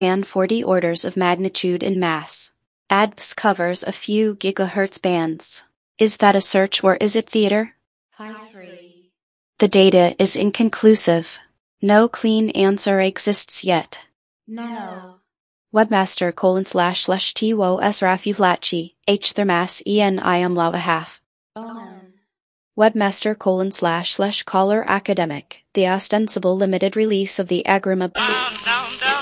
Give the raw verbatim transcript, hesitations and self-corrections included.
and forty orders of magnitude in mass. A D B S covers a few gigahertz bands. Is that a search or is it theater? Hi three. The data is inconclusive. No clean answer exists yet. No. Webmaster colon slash slash T W O S Rafi Flatchi, H Thermas E N I am lava half. Omen. Webmaster colon slash slash caller academic, the ostensible limited release of the Agrima. Down, down, down.